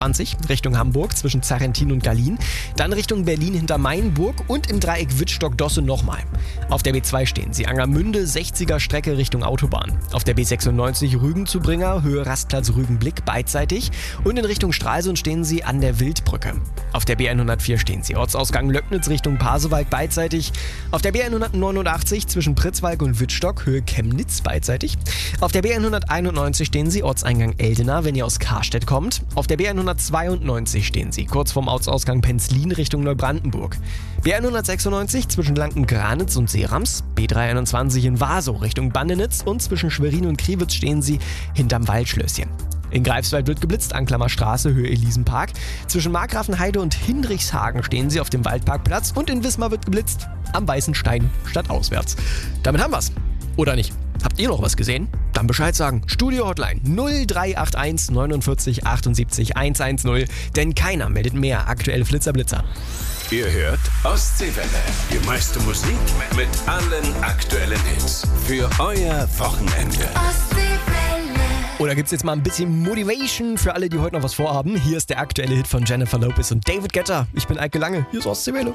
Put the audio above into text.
20 Richtung Hamburg zwischen Zarrentin und Gallien, dann Richtung Berlin hinter Mainburg und im Dreieck Wittstock-Dosse nochmal. Auf der B2 stehen Sie Angermünde, 60er Strecke Richtung Autobahn. Auf der B96 Rügen zu Bringer, Höhe Rastplatz Rügenblick beidseitig und in Richtung Stralsund stehen Sie an der Wildbrücke. Auf der B104 stehen Sie Ortsausgang Löcknitz Richtung Pasewalk beidseitig. Auf der B189 zwischen Pritzwalk und Wittstock, Höhe Chemnitz beidseitig. Auf der B191 stehen Sie Ortseingang Eldena, wenn ihr aus Karstedt kommt. Auf der B192 stehen Sie kurz vorm Ortsausgang Penzlin Richtung Neubrandenburg. B196 zwischen Lanken-Granitz und Seerams. B321 in Wasow Richtung Bandenitz und zwischen Schwerin und Kriwitz stehen Sie hinterm Waldschlösschen. In Greifswald wird geblitzt, Anklammer Straße, Höhe Elisenpark. Zwischen Markgrafenheide und Hinrichshagen stehen Sie auf dem Waldparkplatz und in Wismar wird geblitzt, am Weißen Stein stadtauswärts. Damit haben wir's. Oder nicht? Habt ihr noch was gesehen? Dann Bescheid sagen. Studio Hotline 0381 49 78 110, denn keiner meldet mehr aktuelle Flitzer-Blitzer. Ihr hört Ostseewelle. Die meiste Musik mit allen aktuellen Hits. Für euer Wochenende. Oder gibt's jetzt mal ein bisschen Motivation für alle, die heute noch was vorhaben? Hier ist der aktuelle Hit von Jennifer Lopez und David Guetta. Ich bin Eike Lange. Hier ist Ostseewelle.